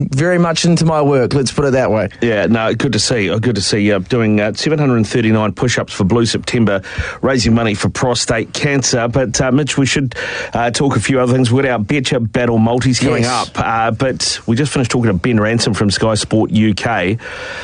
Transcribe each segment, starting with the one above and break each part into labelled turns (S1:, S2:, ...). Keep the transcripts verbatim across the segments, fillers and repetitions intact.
S1: very much into my work, let's put it that way.
S2: Yeah, no, good to see. Oh, good to see you uh, doing uh, seven hundred thirty-nine push-ups for Blue September, raising money for prostate cancer. But, uh, Mitch, we should uh, talk a few other things. We've got our Betcha Battle Multis coming
S1: yes.
S2: up. Uh, but we just finished talking to Ben Ransom from Sky Sport U K.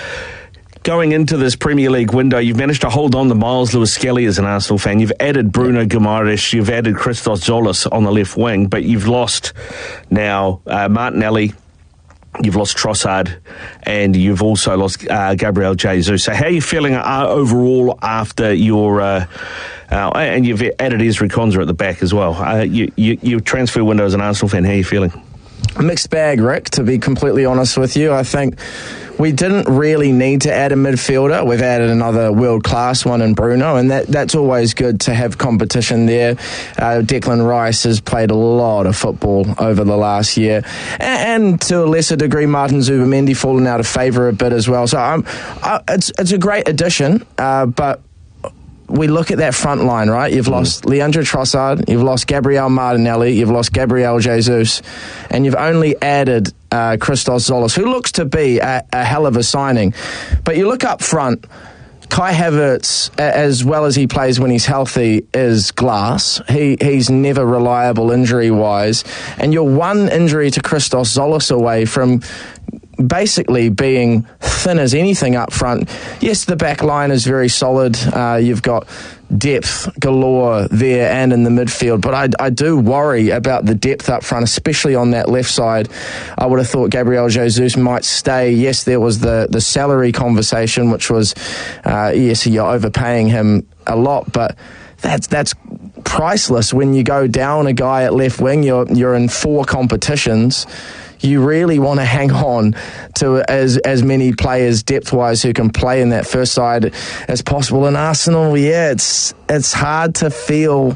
S2: Going into this Premier League window, you've managed to hold on to Miles Lewis-Skelly as an Arsenal fan. You've added Bruno Guimaraes. You've added Christos Zolis on the left wing. But you've lost now uh, Martinelli. You've lost Trossard, and you've also lost uh, Gabriel Jesus. So how are you feeling uh, overall after your... Uh, uh, and you've added Ezri Konsa at the back as well. Uh, you, you, your transfer window as an Arsenal fan, how are you feeling?
S1: Mixed bag, Rick, to be completely honest with you. I think we didn't really need to add a midfielder. We've added another world-class one in Bruno, and that, that's always good to have competition there. Uh, Declan Rice has played a lot of football over the last year, and, and to a lesser degree, Martin Zubimendi fallen out of favour a bit as well. So um, I, it's, it's a great addition, uh, but we look at that front line, right? You've lost mm. Leandro Trossard, you've lost Gabriel Martinelli, you've lost Gabriel Jesus, and you've only added uh, Christos Zolis, who looks to be a, a hell of a signing. But you look up front, Kai Havertz, as well as he plays when he's healthy, is glass. He He's never reliable injury-wise. And you're one injury to Christos Zolis away from basically being thin as anything up front. Yes, the back line is very solid. Uh, you've got depth galore there and in the midfield, but I, I do worry about the depth up front, especially on that left side. I would have thought Gabriel Jesus might stay. Yes, there was the, the salary conversation, which was, uh, yes, you're overpaying him a lot, but that's that's priceless when you go down a guy at left wing. You're you're in four competitions. You really want to hang on to as as many players depth-wise who can play in that first side as possible. In Arsenal, yeah, it's it's hard to feel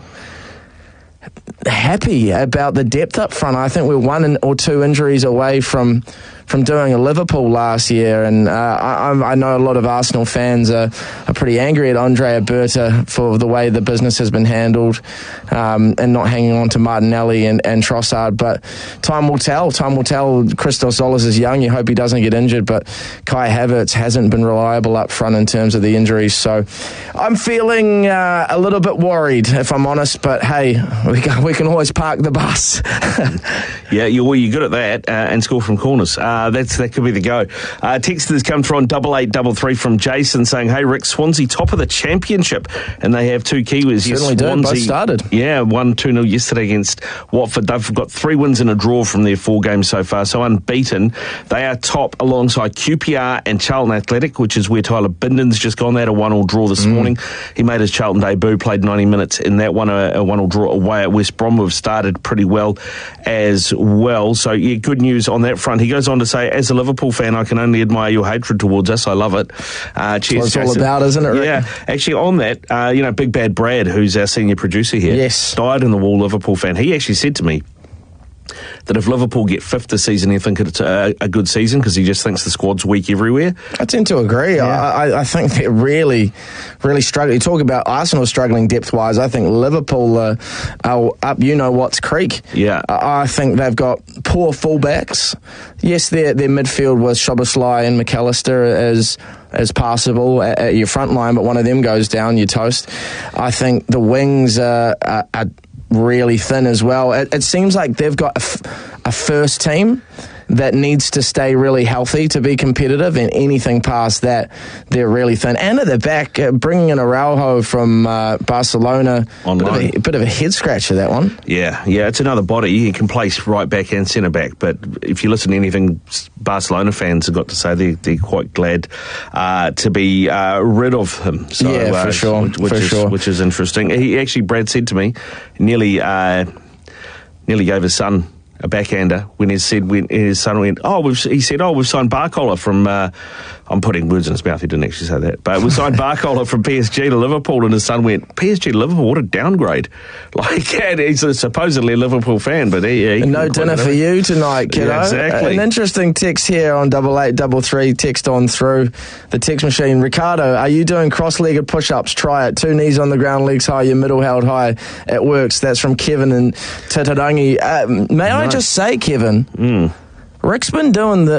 S1: happy about the depth up front. I think we're one or two injuries away from from doing a Liverpool last year, and uh, I, I know a lot of Arsenal fans are, are pretty angry at Andrea Berta for the way the business has been handled, um, and not hanging on to Martinelli and, and Trossard, but time will tell. Time will tell. Christos Zolis is young. You hope he doesn't get injured, but Kai Havertz hasn't been reliable up front in terms of the injuries, so I'm feeling uh, a little bit worried, if I'm honest, but hey, we can, we can always park the bus.
S2: Yeah, you're, well, you're good at that, uh, and score from corners. Uh, that's that could be the go. Uh, text has come through on double eight double three from Jason saying, "Hey Rick, Swansea top of the championship, and they have two Kiwis."
S1: Certainly
S2: yes,
S1: did.
S2: Swansea
S1: Both started.
S2: Yeah, one two nil yesterday against Watford. They've got three wins and a draw from their four games so far, so unbeaten. They are top alongside Q P R and Charlton Athletic, which is where Tyler Binden's just gone. They had a one-all draw this mm. morning. He made his Charlton debut, played ninety minutes in that one, a, a one-all draw away at West Brom. We've started pretty well as well. So yeah, good news on that front. He goes on to say, as a Liverpool fan, I can only admire your hatred towards us. I love it. Uh, cheers,
S1: That's what it's
S2: Jason.
S1: all about, isn't it, Rick?
S2: Yeah. Actually, on that, uh, you know, Big Bad Brad, who's our senior producer here,
S1: yes,
S2: died in the wall Liverpool fan. He actually said to me that if Liverpool get fifth this season, he think it's a, a good season because he just thinks the squad's weak everywhere.
S1: I tend to agree. Yeah. I, I think they're really, really struggling. You talk about Arsenal struggling depth-wise. I think Liverpool uh, are up you-know-what's creek.
S2: Yeah.
S1: I, I think they've got poor fullbacks. Yes, their their midfield with Szoboszlai and McAllister is as passable at, at your front line, but one of them goes down, you're toast. I think the wings are, are, are really thin as well. It, it seems like they've got a, f- a first team that needs to stay really healthy to be competitive, and anything past that, they're really thin. And at the back, uh, bringing in Araujo from uh, Barcelona,
S2: on
S1: bit of, a, bit of a head scratcher, that one.
S2: Yeah, yeah, it's another body. He can play right back and centre back, but if you listen to anything Barcelona fans have got to say, they're, they're quite glad uh, to be uh, rid of him. So,
S1: yeah, for
S2: uh,
S1: sure.
S2: Which, which
S1: for
S2: is,
S1: sure.
S2: Which is interesting. He actually, Brad said to me, nearly, uh, nearly gave his son a backhander when he said when his son went, oh, we've, he said, oh, we've signed Barcola from. Uh, I'm putting words in his mouth. He didn't actually say that, but we signed Barcola from P S G to Liverpool, and his son went, P S G to Liverpool, what a downgrade! Like, and he's a, supposedly a Liverpool fan, but he, he
S1: no dinner for you tonight, kiddo.
S2: Yeah, exactly.
S1: An interesting text here on double eight double three. Text on through the text machine. Ricardo, are you doing cross-legged push-ups? Try it. Two knees on the ground, legs high, your middle held high. It works. That's from Kevin in Tatarangi. Uh, may nice. I just say, Kevin,
S2: mm.
S1: Rick's been doing the